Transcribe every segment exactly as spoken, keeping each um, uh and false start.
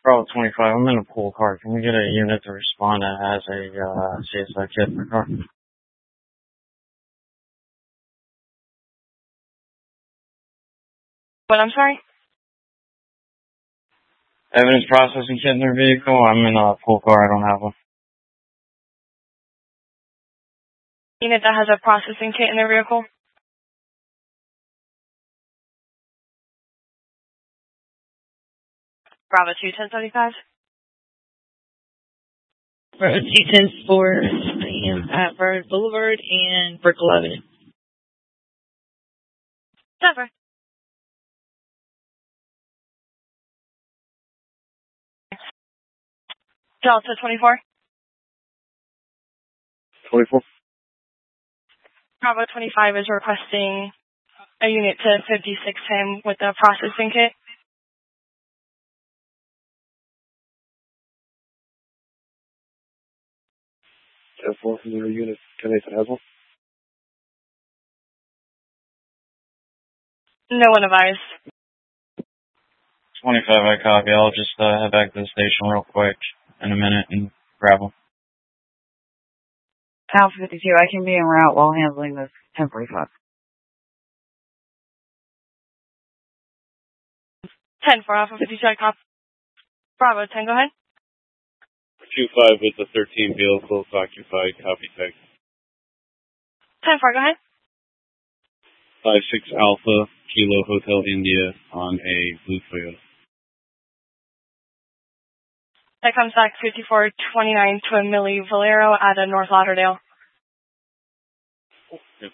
Bravo twenty-five, I'm in a pool car. Can we get a unit to respond that has a uh, C S I kit in the car? What, I'm sorry? Evidence processing kit in their vehicle. I'm in a pool car. I don't have one. Unit that has a processing kit in their vehicle? Bravo two ten seventy-five. Bravo two ten four, I am at Bird Boulevard and Brick eleven. Denver. Delta twenty-four. twenty-four. Bravo twenty-five is requesting a unit to fifty-six him with a processing kit. ten four from your unit. Can they have one? No one advised. twenty-five, I copy. I'll just uh, head back to the station real quick in a minute and grab them. Alpha fifty-two, I can be en route while handling this ten forty-five. ten for Alpha fifty-two, I copy. Bravo ten, go ahead. two five with the thirteen vehicle occupied, copy text. ten four, go ahead. five six Alpha, Kilo Hotel India on a blue Toyota. That comes back fifty-four twenty-nine to Emily Valero at a North Lauderdale. Yep.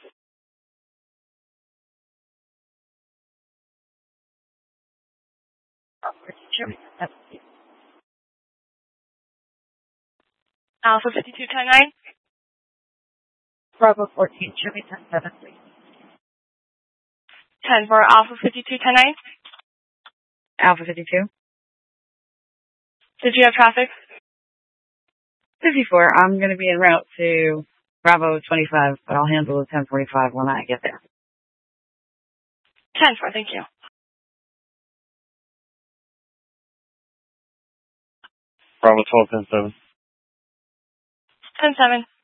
Sure. Alpha fifty-two ten nine. Bravo fourteen, show me ten seven, please. ten for Alpha fifty-two ten nine. Alpha fifty-two. Did you have traffic? fifty-four, I'm going to be en route to Bravo twenty-five, but I'll handle the ten forty-five when I get there. ten four, thank you. Bravo twelve ten seven. ten seven.